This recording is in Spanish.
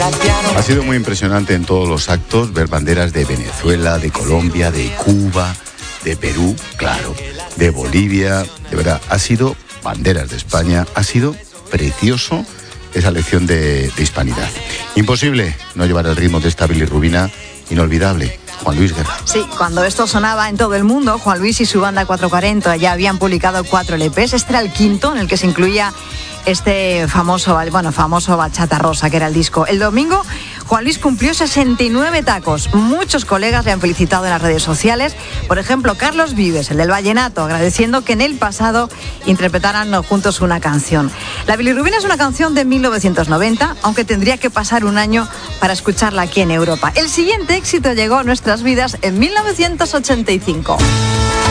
Ha sido muy impresionante en todos los actos ver banderas de Venezuela, de Colombia, de Cuba, de Perú, claro, de Bolivia. De verdad, ha sido banderas de España, ha sido precioso esa lección de hispanidad. Imposible no llevar el ritmo de esta bilirrubina inolvidable. Juan Luis Guerra. Sí, cuando esto sonaba en todo el mundo, Juan Luis y su banda 440 ya habían publicado 4 LPs. Este era el quinto, en el que se incluía este famoso Bachata Rosa, que era el disco. El domingo, Juan Luis cumplió 69 tacos. Muchos colegas le han felicitado en las redes sociales. Por ejemplo, Carlos Vives, el del vallenato, agradeciendo que en el pasado interpretaran juntos una canción. La bilirrubina es una canción de 1990, aunque tendría que pasar un año para escucharla aquí en Europa. El siguiente éxito llegó a nuestras vidas en 1985.